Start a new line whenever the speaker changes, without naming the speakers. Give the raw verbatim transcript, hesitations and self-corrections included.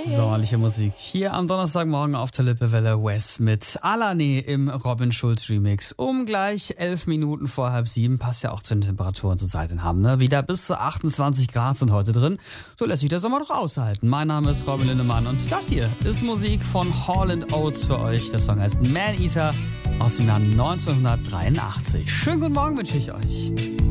Sommerliche Musik. Hier am Donnerstagmorgen auf der Lippewelle West mit Alane im Robin Schulz Remix. Um gleich elf Minuten vor halb sieben. Passt ja auch zu den Temperaturen zur Seite haben. Ne? Wieder bis zu achtundzwanzig Grad sind heute drin. So lässt sich der Sommer doch aushalten. Mein Name ist Robin Lindemann und das hier ist Musik von Hall and Oates für euch. Der Song heißt Man Eater aus dem Jahr neunzehnhundertdreiundachtzig. Schönen guten Morgen wünsche ich euch.